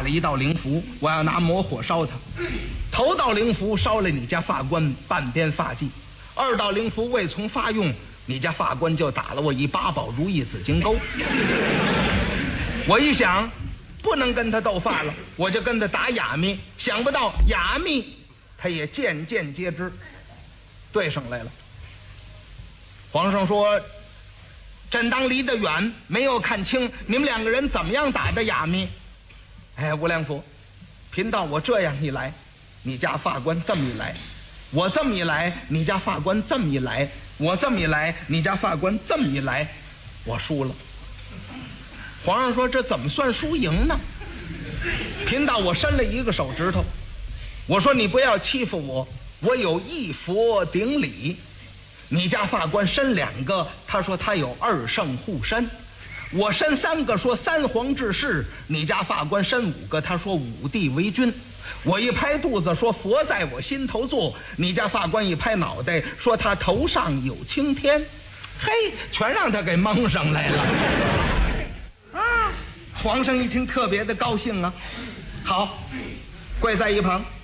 了一道灵符，我要拿魔火烧他。头道灵符烧了你家法官半边发髻，二道灵符未从发用，你家法官就打了我一八宝如意紫金钩。我一想不能跟他斗法了，我就跟他打哑谜，想不到哑谜他也渐渐皆知，对上来了。皇上说朕当离得远，没有看清你们两个人怎么样打的哑谜。哎，无量佛，贫道我这样一来，你家法官这么一来，我这么一来，你家法官这么一来，我这么一来，你家法官这么一来，我输了。皇上说这怎么算输赢呢？贫道我伸了一个手指头，我说你不要欺负我，我有一佛顶礼。你家法官伸两个，他说他有二圣护身。我伸三个，说三皇治世。你家法官伸五个，他说五帝为君。我一拍肚子说佛在我心头坐，你家法官一拍脑袋说他头上有青天。嘿，全让他给蒙上来了啊！皇上一听特别的高兴啊，好，跪在一旁。